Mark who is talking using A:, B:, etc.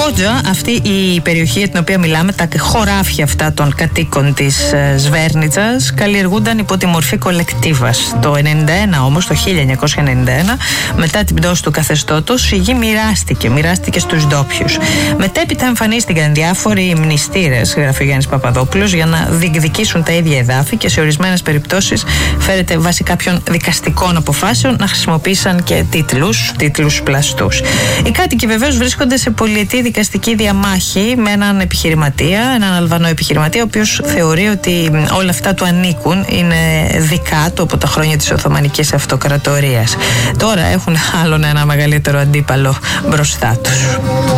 A: Χότζα, αυτή η περιοχή για την οποία μιλάμε, τα χωράφια αυτά των κατοίκων της Σβέρνιτσας, καλλιεργούνταν υπό τη μορφή κολεκτίβας. Το 1991 όμως, το 1991, μετά την πτώση του καθεστώτος, η γη μοιράστηκε στους ντόπιους. Μετέπειτα εμφανίστηκαν διάφοροι μνηστήρες, γράφει ο Γιάννης Παπαδόπουλος, για να διεκδικήσουν τα ίδια εδάφη και σε ορισμένες περιπτώσεις φέρεται βάσει κάποιων δικαστικών αποφάσεων να χρησιμοποίησαν και τίτλους πλαστούς. Οι κάτοικοι βεβαίως βρίσκονται σε πολυετή δικαστική διαμάχη με έναν Αλβανό επιχειρηματία, ο οποίος θεωρεί ότι όλα αυτά του ανήκουν, είναι δικά του από τα χρόνια της Οθωμανικής Αυτοκρατορίας. Τώρα έχουν άλλον ένα μεγαλύτερο αντίπαλο μπροστά τους.